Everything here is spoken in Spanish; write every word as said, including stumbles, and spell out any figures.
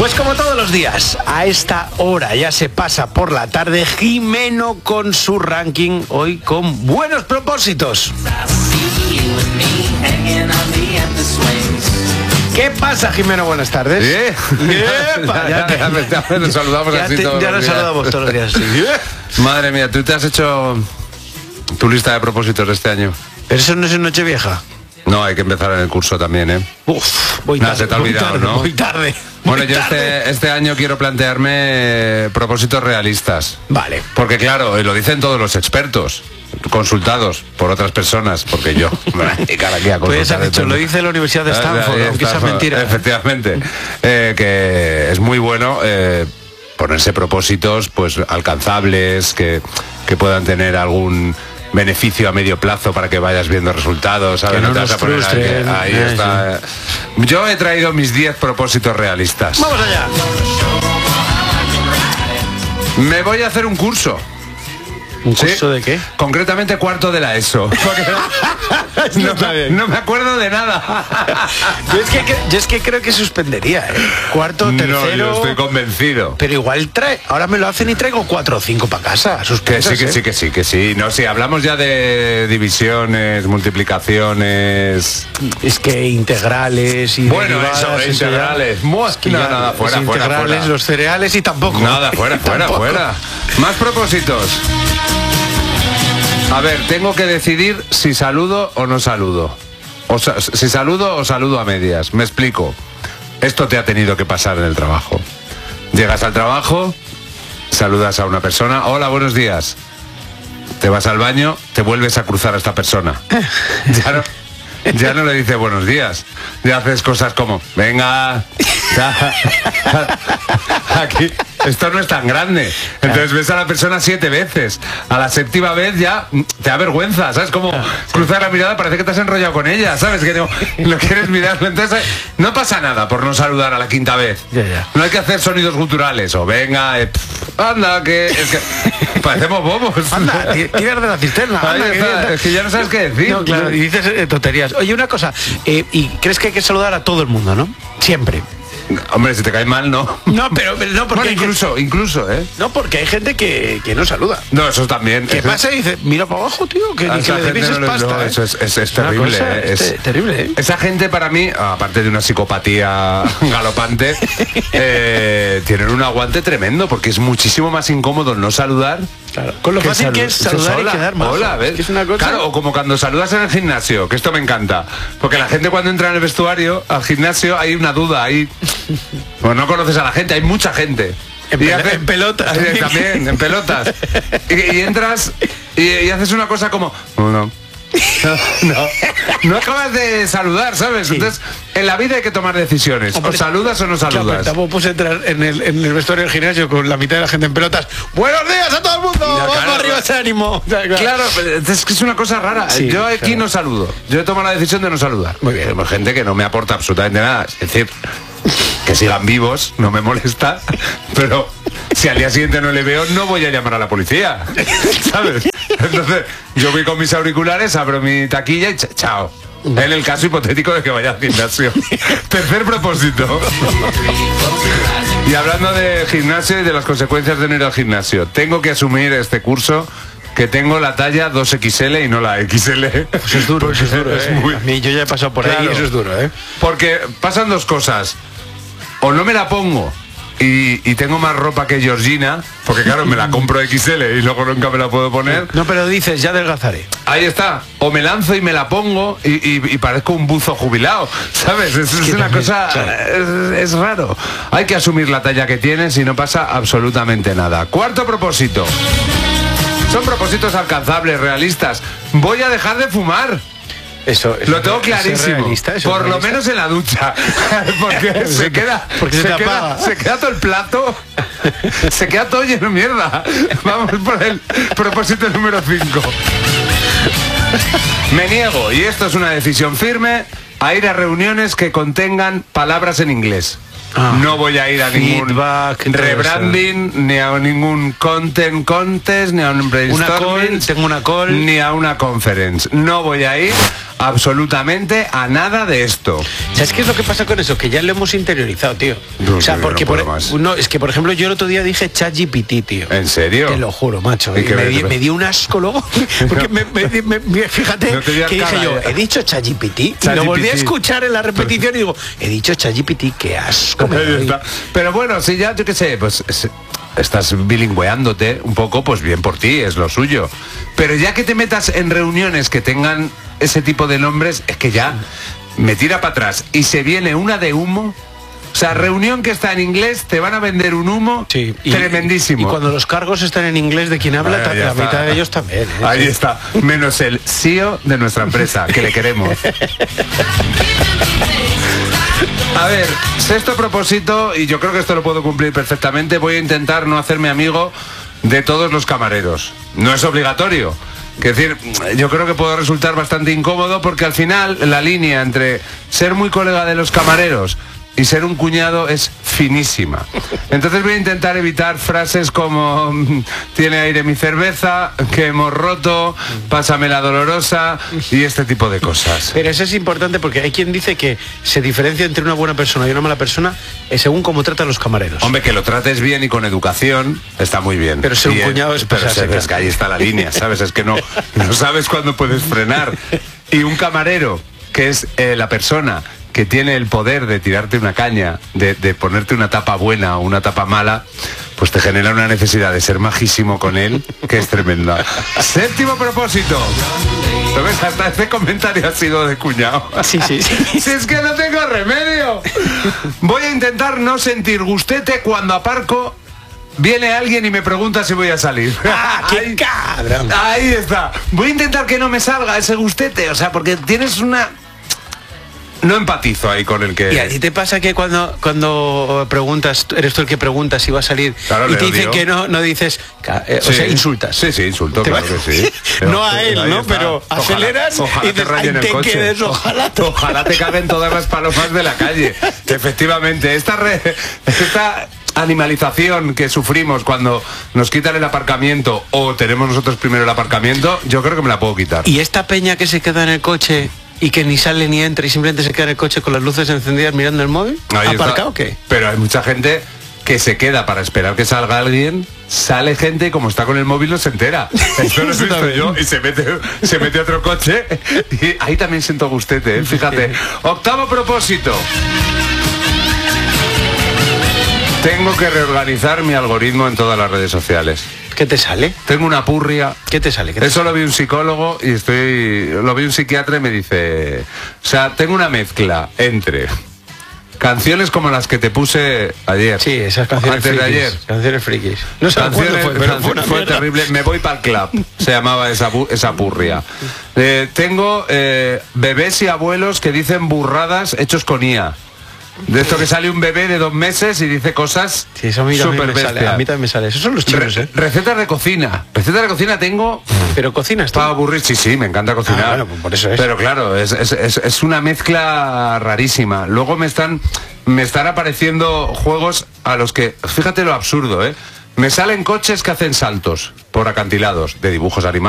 Pues como todos los días, a esta hora ya se pasa por la tarde Jimeno con su ranking, hoy con buenos propósitos. ¿Qué pasa, Jimeno? Buenas tardes. ¿Eh? Epa, ya, te, ya, ya, ya nos saludamos ya así te, todos ya los nos días. saludamos todos los días. Sí. Madre mía, ¿tú te has hecho tu lista de propósitos de este año? Pero eso no es en Nochevieja. No, hay que empezar en el curso también, ¿eh? Uf, voy Nada, tarde, se te ha voy olvidado, tarde, ¿no? Muy tarde. Bueno, muy yo tarde. este, este año quiero plantearme eh, propósitos realistas. Vale. Porque claro, y lo dicen todos los expertos, consultados por otras personas, porque yo me voy a dedicar aquí a Pues consultar. has dicho, de lo todo. dice la Universidad de Ah, Stanford, ahí aunque está, sea mentira. Efectivamente. Eh, que es muy bueno eh, ponerse propósitos pues alcanzables, que, que puedan tener algún beneficio a medio plazo para que vayas viendo resultados, ¿sabes? Que no te vas nos a poner frustren. ahí, ahí Eh, está. Yo he traído mis diez propósitos realistas. Vamos allá. Me voy a hacer un curso. ¿Un ¿Sí? curso de qué? Concretamente cuarto de la ESO. Porque no, Está bien. no me acuerdo de nada. Yo es, que, cre- yo es que creo que suspendería, ¿eh? Cuarto, tercero... No, yo estoy convencido. Pero igual trae... Ahora me lo hacen y traigo cuatro o cinco para casa. Que Suspensas, sí, que ¿eh? sí, que sí, que sí. No, si hablamos ya de divisiones, multiplicaciones. Es que integrales y Bueno, derivadas, eso, ya- integrales. Mua, Es que no, ya nada, fuera, los fuera, integrales, fuera. los cereales y tampoco. Nada, fuera, fuera, Tampoco. fuera. Más propósitos. A ver, tengo que decidir si saludo o no saludo. O sa- si saludo o saludo a medias. Me explico. Esto te ha tenido que pasar en el trabajo. Llegas al trabajo, saludas a una persona. Hola, buenos días. Te vas al baño, te vuelves a cruzar a esta persona. Ya no, ya no le dices buenos días. Ya haces cosas como, venga. Aquí, esto no es tan grande. Entonces ves a la persona siete veces. A la séptima vez ya te da vergüenza, ¿sabes? Como cruzar la mirada, parece que te has enrollado con ella, ¿sabes? Que no, no quieres mirarlo. Entonces no pasa nada por no saludar a la quinta vez. Ya, ya. No hay que hacer sonidos guturales. O venga, eh, pff, anda, que es que parecemos bobos. Anda, ti- tiras de la cisterna. Ahí anda, que está, bien. es que ya no sabes qué decir. No, claro, y dices eh, tonterías. Oye, una cosa, eh, y crees que hay que saludar a todo el mundo, ¿no? Siempre. Hombre, si te cae mal, no. No, pero, pero no, porque Bueno, hay incluso, incluso, ¿eh? gente, no, porque hay gente que, que no saluda. No, eso también. ¿Qué Eso- pasa? Y dice, mira para abajo, tío, que a ni que esa le gente debieses no le- pasta. no, ¿eh? eso es, es- es Una terrible. cosa, ¿eh? es Es- te- terrible, ¿eh? Esa gente para mí, aparte de una psicopatía galopante, eh, tienen un aguante tremendo porque es muchísimo más incómodo no saludar. Claro. Con lo que fácil salu- que es saludar y hola, quedar mal. Hola, ¿ves? Es una cosa... Claro, o como cuando saludas en el gimnasio, que esto me encanta. Porque la gente cuando entra en el vestuario, al gimnasio, hay una duda ahí. Pues no conoces a la gente, hay mucha gente. En Y pel- en pelotas. También, también, en pelotas. Y, y entras y, y haces una cosa como... No, no. No, no, no acabas de saludar, ¿sabes? Sí. Entonces, en la vida hay que tomar decisiones. O saludas o no Claro, pero saludas. tampoco puedes entrar en el, en el vestuario del gimnasio con la mitad de la gente en pelotas. ¡Buenos días a todo el mundo! Ya, ¡Vamos claro, arriba claro. ese ánimo! Claro, pero es que es una cosa rara. Sí, Yo aquí claro. no saludo. Yo he tomado la decisión de no saludar. Muy bien. Tenemos gente que no me aporta absolutamente nada. Es decir, que sigan vivos, no me molesta. Pero si al día siguiente no le veo, no voy a llamar a la policía. ¿Sabes? Entonces, yo voy con mis auriculares, abro mi taquilla y ch- chao. En el caso hipotético de que vaya al gimnasio. Tercer propósito. Y hablando de gimnasio y de las consecuencias de no ir al gimnasio, tengo que asumir este curso que tengo la talla dos equis ele y no la equis ele. Eso es duro, eso es duro. Es ¿eh? muy- A mí yo ya he pasado por ahí Claro. y eso es duro, ¿eh? Porque pasan dos cosas. O no me la pongo y, y tengo más ropa que Georgina, porque claro, me la compro equis ele y luego nunca me la puedo poner. No, pero dices, ya adelgazaré. Ahí está. O me lanzo y me la pongo y, y- y parezco un buzo jubilado. ¿Sabes? Es, es que una también, cosa... claro. Es, es raro. Hay que asumir la talla que tienes y no pasa absolutamente nada. Cuarto propósito. Son propósitos alcanzables, realistas. Voy a dejar de fumar. Eso, eso Lo tengo eso es clarísimo. realista, eso es Por lo realista. menos en la ducha. Porque se queda. Porque se te queda, apaga. se queda todo el plato. Se queda todo lleno de mierda. Vamos por el propósito número cinco. Me niego, y esto es una decisión firme, a ir a reuniones que contengan palabras en inglés. Ah. No voy a ir a ningún Feedback, todo rebranding, ni a ningún content contest, ni a un Una brainstorming, call, tengo una call. ni a una conference. No voy a ir absolutamente a nada de esto. ¿Sabes qué es lo que pasa con eso? Que ya lo hemos interiorizado, tío. No, o sea, tío, porque no puedo por, más. no, es que por ejemplo yo el otro día dije ChatGPT, tío. ¿En serio? Te lo juro, macho. ¿Y Y qué me, ves? di, me dio un asco luego. Porque me, me- me- me- fíjate No te dio que dije cara, yo, eh. he dicho ChatGPT. Y ChatGPT. lo volví a escuchar en la repetición y digo, he dicho ChatGPT, qué asco me Ahí doy. está. Pero bueno, si ya, yo qué sé, pues es- estás bilingüeándote un poco, pues bien por ti, es lo suyo. Pero ya que te metas en reuniones que tengan ese tipo de nombres, es que ya me tira para atrás. Y se viene una de humo. O sea, reunión que está en inglés, te van a vender un humo Sí, y- tremendísimo. Y cuando los cargos están en inglés de quien habla, Ah, ta- ya la está. mitad de ellos también. ¿eh? Ahí Sí. está, menos el C E O de nuestra empresa, que le queremos. A ver, sexto propósito, y yo creo que esto lo puedo cumplir perfectamente, voy a intentar no hacerme amigo de todos los camareros. No es obligatorio. Es decir, yo creo que puedo resultar bastante incómodo porque al final la línea entre ser muy colega de los camareros y ser un cuñado es finísima. Entonces voy a intentar evitar frases como mm, tiene aire mi cerveza, que hemos roto, pásame la dolorosa y este tipo de cosas. Pero eso es importante porque hay quien dice que se diferencia entre una buena persona y una mala persona eh, según cómo trata a los camareros. Hombre, que lo trates bien y con educación está muy bien. Pero ser un Y, eh, cuñado es pero pasarse, es, es que ahí está la línea, ¿sabes? Es que no, no sabes cuándo puedes frenar. Y un camarero, que es eh, la persona que tiene el poder de tirarte una caña, de, de ponerte una tapa buena o una tapa mala, pues te genera una necesidad de ser majísimo con él, que es tremenda. Séptimo propósito. ¿Lo ves? Hasta este comentario ha sido de cuñado. Sí, sí, sí. Si es que no tengo remedio. Voy a intentar no sentir gustete cuando aparco. Viene alguien y me pregunta si voy a salir. ¡Ah, qué Ahí- cabrón! Ahí está. Voy a intentar que no me salga ese gustete. O sea, porque tienes una... No empatizo ahí con el que... ¿Y a ti te pasa que cuando cuando preguntas, eres tú el que pregunta si va a salir Claro, y le te dicen odio. que no, no dices, ca- eh, o Sí. sea, insultas? Sí, sí, insulto, Te claro va- que sí. No a él, Ahí ¿no? está. Pero Ojalá- aceleras ojalá y dices, te rayen "Ay, el te coche". quedes, ojalá te- Ojalá te caguen todas las palomas de la calle. Efectivamente, esta, re- esta animalización que sufrimos cuando nos quitan el aparcamiento o tenemos nosotros primero el aparcamiento, yo creo que me la puedo quitar. Y esta peña que se queda en el coche y que ni sale ni entra y simplemente se queda en el coche con las luces encendidas mirando el móvil, Ahí está. ¿aparcado o qué? Pero hay mucha gente que se queda para esperar que salga alguien, sale gente y como está con el móvil no se entera. Esto lo he visto yo y se mete, se mete a otro coche y ahí también siento gustete, ¿eh? Fíjate. Octavo propósito. Tengo que reorganizar mi algoritmo en todas las redes sociales. ¿Qué te sale? Tengo una purria. ¿Qué te sale? ¿Qué te Eso lo vi un psicólogo y estoy. Lo vi un psiquiatra y me dice. O sea, tengo una mezcla entre canciones como las que te puse ayer. Sí, esas canciones Antes de frikis. ayer. Canciones frikis. No sé cuándo Canciones- fue, pero canciones- fue una fue mierda. terrible. Me voy para el club. Se llamaba esa, pu- esa purria. Eh, tengo eh, bebés y abuelos que dicen burradas hechos con I A. De esto que sale un bebé de dos meses y dice cosas Sí, eso a mí también súper me sale. bestias. A mí también me sale. Esos son los Re- chinos, ¿eh? Recetas de cocina. Recetas de cocina tengo Pero cocinas tú. para aburrir. Sí, sí, me encanta cocinar. Ah, bueno, pues por eso es. Pero claro, es, es- es- es una mezcla rarísima. Luego me están, me están apareciendo juegos a los que, fíjate lo absurdo, ¿eh? Me salen coches que hacen saltos por acantilados de dibujos animados.